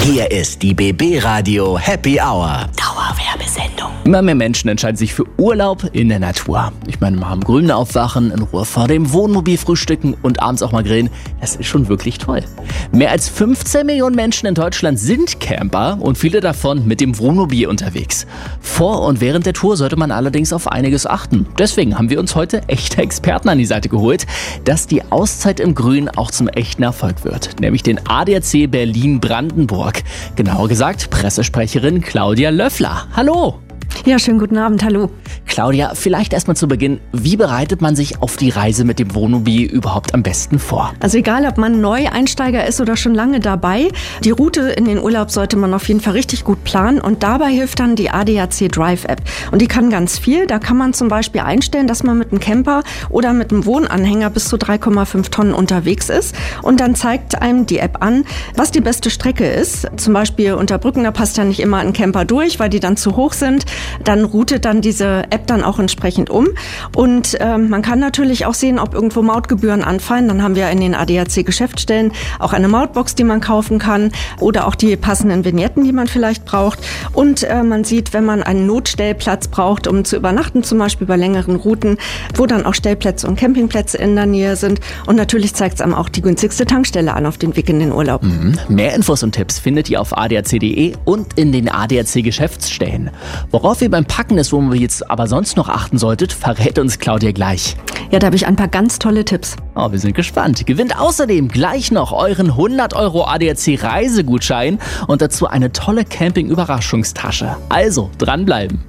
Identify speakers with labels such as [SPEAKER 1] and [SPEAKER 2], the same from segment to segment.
[SPEAKER 1] Hier ist die BB Radio Happy Hour.
[SPEAKER 2] Dauerwerbesendung.
[SPEAKER 3] Immer mehr Menschen entscheiden sich für Urlaub in der Natur. Ich meine, mal am Grünen aufwachen, in Ruhe vor dem Wohnmobil frühstücken und abends auch mal grillen, das ist schon wirklich toll. Mehr als 15 Millionen Menschen in Deutschland sind Camper und viele davon mit dem Wohnmobil unterwegs. Vor und während der Tour sollte man allerdings auf einiges achten. Deswegen haben wir uns heute echte Experten an die Seite geholt, dass die Auszeit im Grün auch zum echten Erfolg wird. Nämlich den ADAC Berlin-Brandenburg. Genauer gesagt, Pressesprecherin Claudia Löffler. Hallo!
[SPEAKER 4] Ja, schönen guten Abend, hallo.
[SPEAKER 3] Claudia, vielleicht erstmal zu Beginn, wie bereitet man sich auf die Reise mit dem Wohnmobil überhaupt am besten vor?
[SPEAKER 4] Also egal, ob man Neueinsteiger ist oder schon lange dabei, die Route in den Urlaub sollte man auf jeden Fall richtig gut planen und dabei hilft dann die ADAC Drive App. Und die kann ganz viel, da kann man zum Beispiel einstellen, dass man mit einem Camper oder mit einem Wohnanhänger bis zu 3,5 Tonnen unterwegs ist und dann zeigt einem die App an, was die beste Strecke ist. Zum Beispiel unter Brücken, da passt ja nicht immer ein Camper durch, weil die dann zu hoch sind. Dann routet dann diese App dann auch entsprechend um. Und man kann natürlich auch sehen, ob irgendwo Mautgebühren anfallen. Dann haben wir in den ADAC-Geschäftsstellen auch eine Mautbox, die man kaufen kann oder auch die passenden Vignetten, die man vielleicht braucht. Und man sieht, wenn man einen Notstellplatz braucht, um zu übernachten, zum Beispiel bei längeren Routen, wo dann auch Stellplätze und Campingplätze in der Nähe sind. Und natürlich zeigt es einem auch die günstigste Tankstelle an auf den Weg in den Urlaub.
[SPEAKER 3] Mehr Infos und Tipps findet ihr auf adac.de und in den ADAC-Geschäftsstellen. Worauf ihr beim Packen des Wohnmobils aber sonst noch achten solltet, verrät uns Claudia gleich.
[SPEAKER 4] Ja, da habe ich ein paar ganz tolle Tipps.
[SPEAKER 3] Oh, wir sind gespannt. Gewinnt außerdem gleich noch euren 100 € ADAC Reisegutschein und dazu eine tolle Camping-Überraschungstasche. Also, dranbleiben.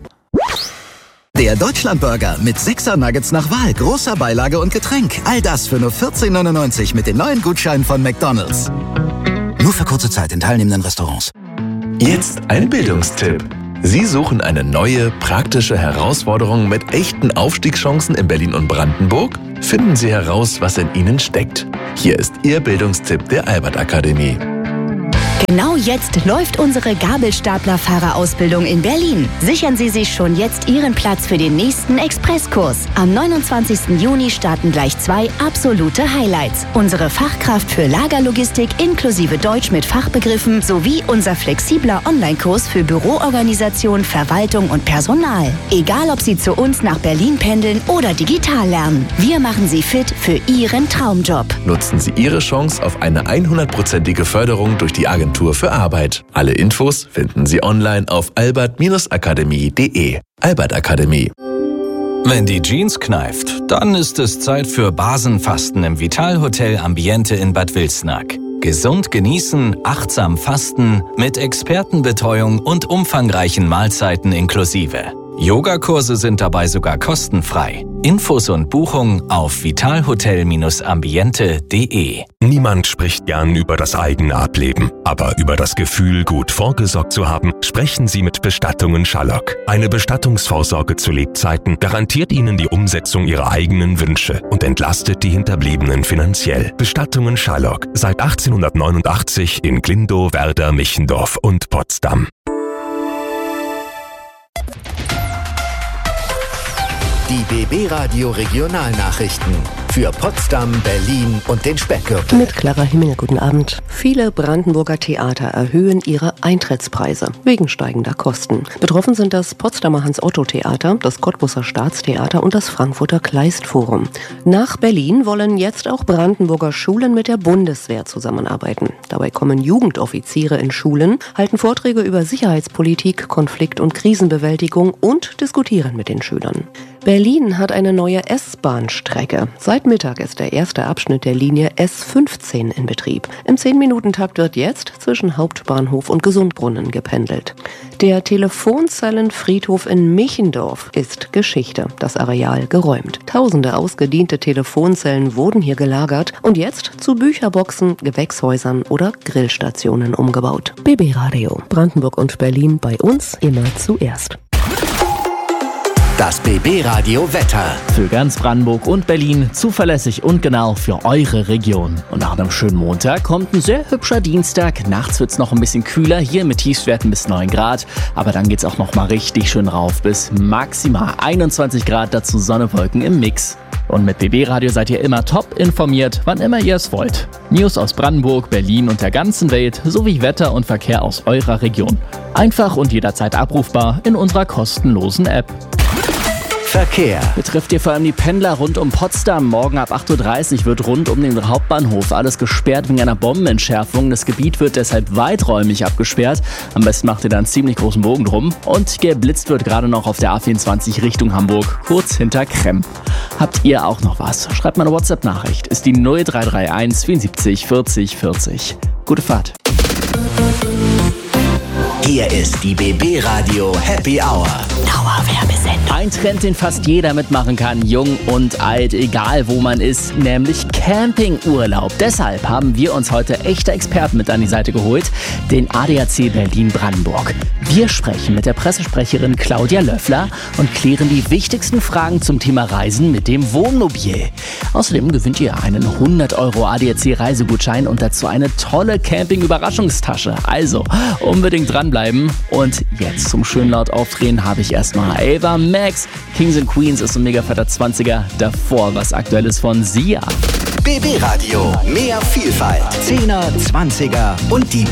[SPEAKER 1] Der Deutschlandburger mit 6er Nuggets nach Wahl, großer Beilage und Getränk. All das für nur 14,99 € mit den neuen Gutscheinen von McDonald's. Nur für kurze Zeit in teilnehmenden Restaurants.
[SPEAKER 5] Jetzt ein Bildungstipp. Sie suchen eine neue, praktische Herausforderung mit echten Aufstiegschancen in Berlin und Brandenburg? Finden Sie heraus, was in Ihnen steckt. Hier ist Ihr Bildungstipp der Albert-Akademie.
[SPEAKER 2] Genau jetzt läuft unsere Gabelstaplerfahrerausbildung in Berlin. Sichern Sie sich schon jetzt Ihren Platz für den nächsten Expresskurs. Am 29. Juni starten gleich 2 absolute Highlights. Unsere Fachkraft für Lagerlogistik inklusive Deutsch mit Fachbegriffen sowie unser flexibler Online-Kurs für Büroorganisation, Verwaltung und Personal. Egal, ob Sie zu uns nach Berlin pendeln oder digital lernen. Wir machen Sie fit für Ihren Traumjob.
[SPEAKER 5] Nutzen Sie Ihre Chance auf eine 100%ige Förderung durch die Agentur für Arbeit. Alle Infos finden Sie online auf albert-akademie.de. Albert Akademie.
[SPEAKER 6] Wenn die Jeans kneift, dann ist es Zeit für Basenfasten im Vitalhotel Ambiente in Bad Wilsnack. Gesund genießen, achtsam fasten, mit Expertenbetreuung und umfangreichen Mahlzeiten inklusive. Yogakurse sind dabei sogar kostenfrei. Infos und Buchung auf vitalhotel-ambiente.de.
[SPEAKER 7] Niemand spricht gern über das eigene Ableben. Aber über das Gefühl, gut vorgesorgt zu haben, sprechen Sie mit Bestattungen Schallock. Eine Bestattungsvorsorge zu Lebzeiten garantiert Ihnen die Umsetzung Ihrer eigenen Wünsche und entlastet die Hinterbliebenen finanziell. Bestattungen Schallock. Seit 1889 in Glindow, Werder, Michendorf und Potsdam.
[SPEAKER 1] Die BB Radio Regionalnachrichten für Potsdam, Berlin und den Speckgürtel.
[SPEAKER 8] Mit Clara Himmel, guten Abend. Viele Brandenburger Theater erhöhen ihre Eintrittspreise wegen steigender Kosten. Betroffen sind das Potsdamer Hans-Otto-Theater, das Cottbuser Staatstheater und das Frankfurter Kleist-Forum. Nach Berlin wollen jetzt auch Brandenburger Schulen mit der Bundeswehr zusammenarbeiten. Dabei kommen Jugendoffiziere in Schulen, halten Vorträge über Sicherheitspolitik, Konflikt- und Krisenbewältigung und diskutieren mit den Schülern. Berlin hat eine neue S-Bahn-Strecke. Seit Mittag ist der erste Abschnitt der Linie S15 in Betrieb. Im 10-Minuten-Takt wird jetzt zwischen Hauptbahnhof und Gesundbrunnen gependelt. Der Telefonzellenfriedhof in Michendorf ist Geschichte. Das Areal geräumt. Tausende ausgediente Telefonzellen wurden hier gelagert und jetzt zu Bücherboxen, Gewächshäusern oder Grillstationen umgebaut. BB Radio. Brandenburg und Berlin bei uns immer zuerst.
[SPEAKER 1] Das BB Radio Wetter.
[SPEAKER 3] Für ganz Brandenburg und Berlin zuverlässig und genau für eure Region. Und nach einem schönen Montag kommt ein sehr hübscher Dienstag. Nachts wird es noch ein bisschen kühler, hier mit Tiefstwerten bis 9 Grad. Aber dann geht es auch noch mal richtig schön rauf bis maximal 21 Grad, dazu Sonne, Wolken im Mix. Und mit BB Radio seid ihr immer top informiert, wann immer ihr es wollt. News aus Brandenburg, Berlin und der ganzen Welt sowie Wetter und Verkehr aus eurer Region. Einfach und jederzeit abrufbar in unserer kostenlosen App.
[SPEAKER 1] Verkehr.
[SPEAKER 3] Betrifft ihr vor allem die Pendler rund um Potsdam. Morgen ab 8.30 Uhr wird rund um den Hauptbahnhof alles gesperrt wegen einer Bombenentschärfung. Das Gebiet wird deshalb weiträumig abgesperrt. Am besten macht ihr da einen ziemlich großen Bogen drum. Und geblitzt wird gerade noch auf der A24 Richtung Hamburg, kurz hinter Kremm. Habt ihr auch noch was? Schreibt mal eine WhatsApp-Nachricht. Ist die 0331 74 40 40. Gute Fahrt.
[SPEAKER 1] Hier ist die BB Radio Happy Hour. Dauerwerbesendung.
[SPEAKER 3] Ein Trend, den fast jeder mitmachen kann, jung und alt, egal wo man ist, nämlich Campingurlaub. Deshalb haben wir uns heute echte Experten mit an die Seite geholt, den ADAC Berlin-Brandenburg. Wir sprechen mit der Pressesprecherin Claudia Löffler und klären die wichtigsten Fragen zum Thema Reisen mit dem Wohnmobil. Außerdem gewinnt ihr einen 100 € ADAC Reisegutschein und dazu eine tolle Camping-Überraschungstasche. Also unbedingt dranbleiben. Und jetzt zum schön laut Aufdrehen habe ich erstmal Ava Max. Kings and Queens ist ein mega fetter 20er. Davor was Aktuelles von Sia.
[SPEAKER 1] BB Radio. Mehr Vielfalt. 10er, 20er und die